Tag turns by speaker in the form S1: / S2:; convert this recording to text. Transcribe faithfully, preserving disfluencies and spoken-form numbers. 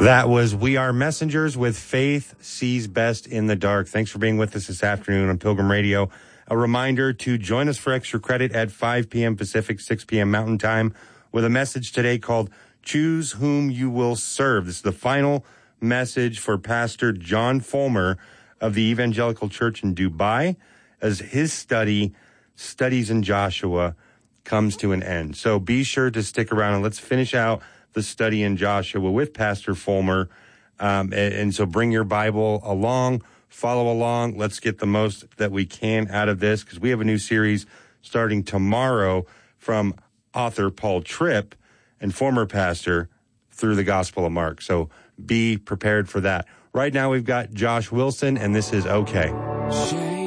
S1: That was We Are Messengers with Faith Sees Best in the Dark. Thanks for being with us this afternoon on Pilgrim Radio. A reminder to join us for extra credit at five p.m. Pacific, six p.m. Mountain Time with a message today called Choose Whom You Will Serve. This is the final message for Pastor John Fulmer of the Evangelical Church in Dubai as his study, Studies in Joshua, comes to an end. So be sure to stick around and let's finish out the study in Joshua with Pastor Fulmer. Um, and, and so bring your Bible along, follow along. Let's get the most that we can out of this because we have a new series starting tomorrow from author Paul Tripp and former pastor through the Gospel of Mark. So be prepared for that. Right now we've got Josh Wilson, and this is Okay.